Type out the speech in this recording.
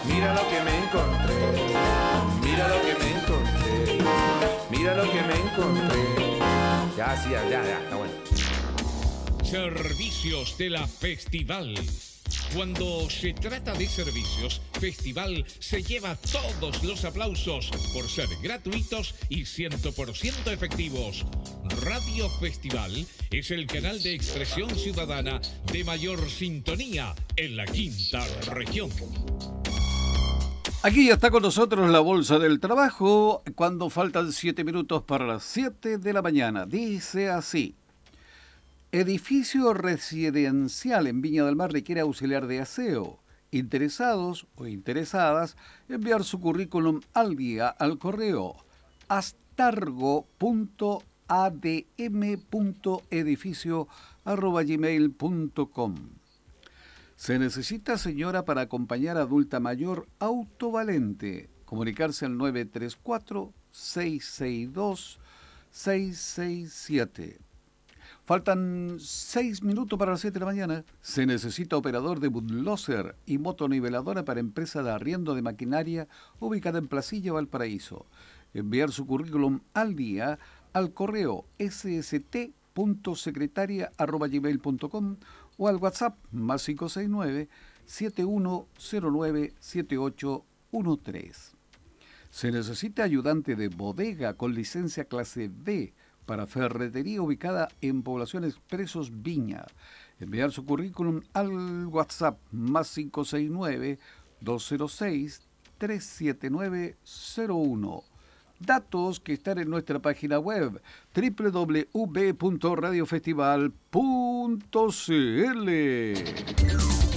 Mira lo que me encontré, mira lo que me encontré, mira lo que me encontré. Ya, sí, ya, está bueno. Servicios de la Festival. Cuando se trata de servicios, Festival se lleva todos los aplausos por ser gratuitos y 100% efectivos. Radio Festival es el canal de expresión ciudadana de mayor sintonía en la quinta región. Aquí ya está con nosotros la Bolsa del Trabajo cuando faltan 7 minutos para las 7 de la mañana. Dice así. Edificio residencial en Viña del Mar requiere auxiliar de aseo. Interesados o interesadas, enviar su currículum al día al correo astargo.adm.edificio@gmail.com. Se necesita señora para acompañar a adulta mayor autovalente. Comunicarse al 934-662-667. Faltan 6 minutos para las 7 de la mañana. Se necesita operador de bulldozer y motoniveladora para empresa de arriendo de maquinaria ubicada en Placilla, Valparaíso. Enviar su currículum al día al correo sst.secretaria@gmail.com o al WhatsApp más 569-7109-7813. Se necesita ayudante de bodega con licencia clase B para ferretería ubicada en Población Expresos Viña. Enviar su currículum al WhatsApp más 569-206-37901. Datos que están en nuestra página web www.radiofestival.cl.